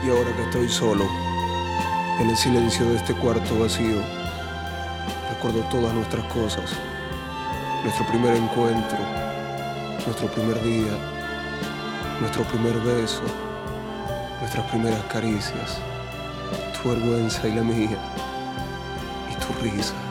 Y ahora que estoy solo, en el silencio de este cuarto vacío, recuerdo todas nuestras cosas. Nuestro primer encuentro, nuestro primer día, nuestro primer beso, nuestras primeras caricias, tu vergüenza y la mía, y tu risa.